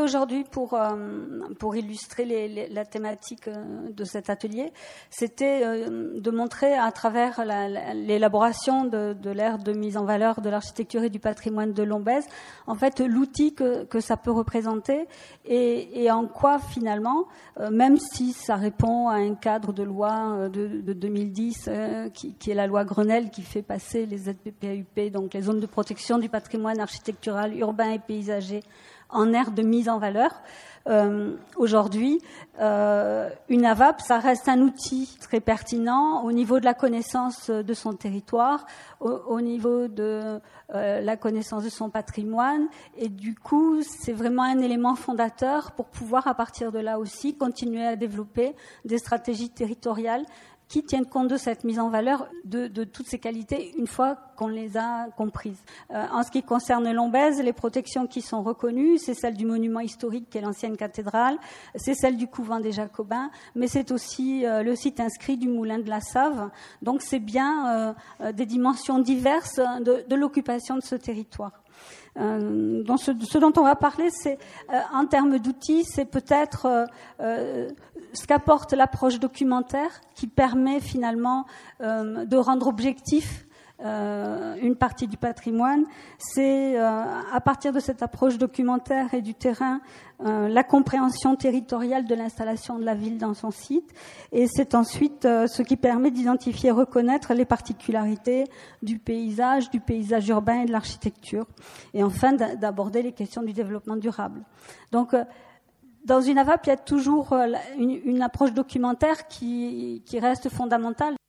aujourd'hui pour illustrer la thématique de cet atelier, c'était de montrer à travers l'élaboration de l'ère de mise en valeur de l'architecture et du patrimoine de Lombez, en fait, l'outil que ça peut représenter et en quoi finalement, même si ça répond à un cadre de loi de 2010 qui est la loi Grenelle qui fait passer les ZPPAUP, donc les zones de protection du patrimoine architectural, urbain et paysager, en ère de mise en valeur. Aujourd'hui, une AVAP, ça reste un outil très pertinent au niveau de la connaissance de son territoire, au niveau de la connaissance de son patrimoine, et du coup, c'est vraiment un élément fondateur pour pouvoir, à partir de là aussi, continuer à développer des stratégies territoriales qui tiennent compte de cette mise en valeur de toutes ces qualités une fois qu'on les a comprises. En ce qui concerne Lombez, les protections qui sont reconnues, c'est celle du monument historique qui est l'ancienne cathédrale, c'est celle du couvent des Jacobins, mais c'est aussi le site inscrit du moulin de la Save. Donc c'est bien des dimensions diverses de l'occupation de ce territoire. Donc ce dont on va parler, c'est en termes d'outils, c'est peut-être ce qu'apporte l'approche documentaire qui permet finalement de rendre objectif une partie du patrimoine. C'est à partir de cette approche documentaire et du terrain la compréhension territoriale de l'installation de la ville dans son site, et c'est ensuite ce qui permet d'identifier et reconnaître les particularités du paysage urbain et de l'architecture, et enfin d'aborder les questions du développement durable. Donc dans une AVAP, il y a toujours une approche documentaire qui reste fondamentale.